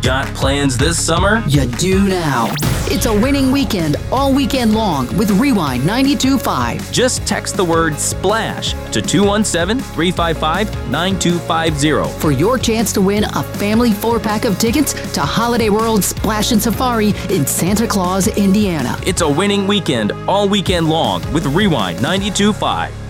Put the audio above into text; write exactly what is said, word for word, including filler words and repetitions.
Got plans this summer? You do now. It's a winning weekend all weekend long with Rewind ninety-two point five. Just text the word SPLASH to two one seven, three five five, nine two five zero for your chance to win a family four-pack of tickets to Holiday World Splash and Safari in Santa Claus, Indiana. It's a winning weekend all weekend long with Rewind ninety-two point five.